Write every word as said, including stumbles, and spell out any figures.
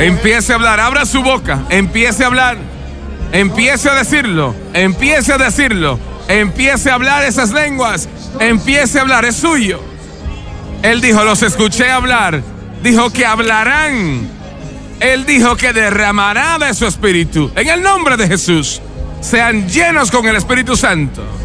Empiece a hablar, abra su boca, empiece a hablar, empiece a decirlo, empiece a decirlo, empiece a hablar esas lenguas, empiece a hablar, es suyo. Él dijo, los escuché hablar, dijo que hablarán, él dijo que derramará de su espíritu. En el nombre de Jesús, sean llenos con el Espíritu Santo.